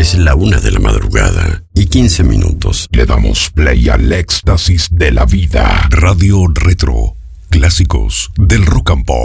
Es la 1:15 Le damos play al éxtasis de la vida. Radio Retro. Clásicos del rock and pop.